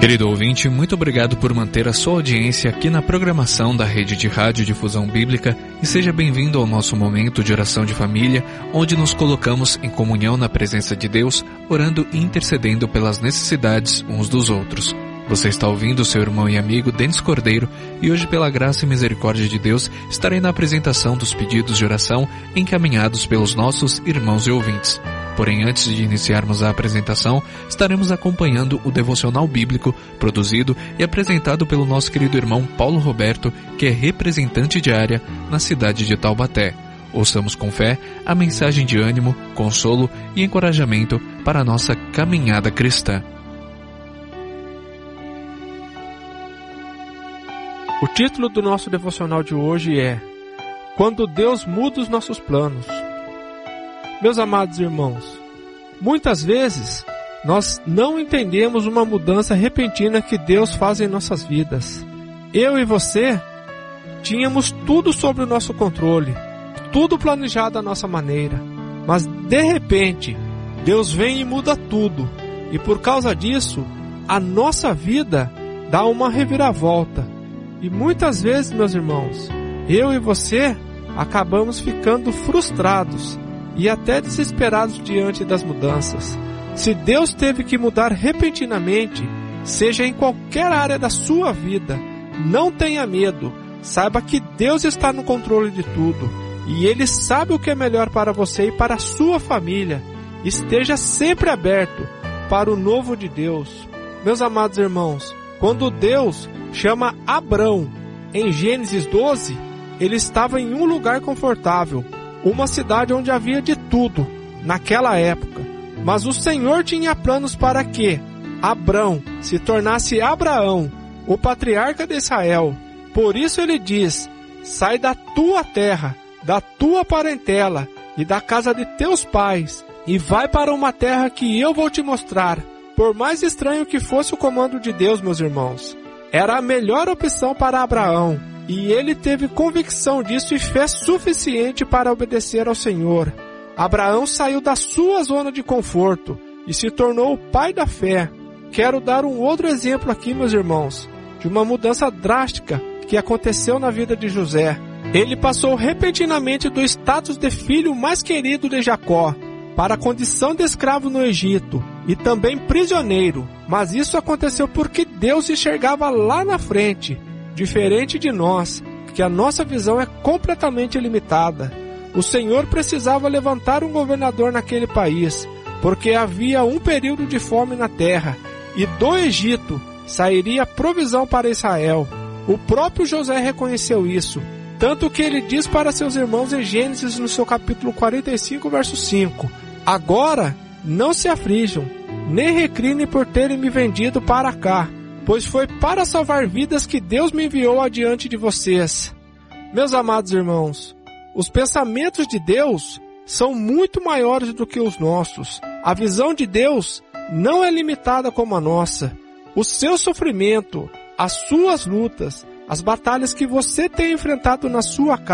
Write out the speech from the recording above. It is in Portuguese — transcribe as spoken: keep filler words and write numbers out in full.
Querido ouvinte, muito obrigado por manter a sua audiência aqui na programação da Rede de Rádio Difusão Bíblica e seja bem-vindo ao nosso momento de oração de família, onde nos colocamos em comunhão na presença de Deus, orando e intercedendo pelas necessidades uns dos outros. Você está ouvindo seu irmão e amigo Denis Cordeiro e hoje, pela graça e misericórdia de Deus, estarei na apresentação dos pedidos de oração encaminhados pelos nossos irmãos e ouvintes. Porém, antes de iniciarmos a apresentação, estaremos acompanhando o devocional bíblico produzido e apresentado pelo nosso querido irmão Paulo Roberto, que é representante de área na cidade de Taubaté. Ouçamos com fé a mensagem de ânimo, consolo e encorajamento para a nossa caminhada cristã. O título do nosso devocional de hoje é Quando Deus Muda os Nossos Planos. Meus amados irmãos, muitas vezes nós não entendemos uma mudança repentina que Deus faz em nossas vidas. Eu e você tínhamos tudo sob o nosso controle, tudo planejado à nossa maneira, mas de repente Deus vem e muda tudo, e por causa disso a nossa vida dá uma reviravolta. E muitas vezes, meus irmãos, eu e você acabamos ficando frustrados e até desesperados diante das mudanças. Se Deus teve que mudar repentinamente, seja em qualquer área da sua vida, não tenha medo. Saiba que Deus está no controle de tudo e Ele sabe o que é melhor para você e para a sua família. Esteja sempre aberto para o novo de Deus. Meus amados irmãos, quando Deus chama Abrão em Gênesis doze, ele estava em um lugar confortável, uma cidade onde havia de tudo naquela época. Mas o Senhor tinha planos para que Abrão se tornasse Abraão, o patriarca de Israel. Por isso ele diz: sai da tua terra, da tua parentela e da casa de teus pais, e vai para uma terra que eu vou te mostrar. Por mais estranho que fosse o comando de Deus, meus irmãos, era a melhor opção para Abraão, e ele teve convicção disso e fé suficiente para obedecer ao Senhor. Abraão saiu da sua zona de conforto e se tornou o pai da fé. Quero dar um outro exemplo aqui, meus irmãos, de uma mudança drástica que aconteceu na vida de José. Ele passou repentinamente do status de filho mais querido de Jacó para a condição de escravo no Egito e também prisioneiro. Mas isso aconteceu porque Deus enxergava lá na frente, diferente de nós, que a nossa visão é completamente limitada. O Senhor precisava levantar um governador naquele país, porque havia um período de fome na terra, e do Egito sairia provisão para Israel. O próprio José reconheceu isso, tanto que ele diz para seus irmãos em Gênesis, no seu capítulo quarenta e cinco, verso cinco, agora não se aflijam, nem recrinem por terem me vendido para cá, pois foi para salvar vidas que Deus me enviou adiante de vocês. Meus amados irmãos, os pensamentos de Deus são muito maiores do que os nossos. A visão de Deus não é limitada como a nossa. O seu sofrimento, as suas lutas, as batalhas que você tem enfrentado na sua casa,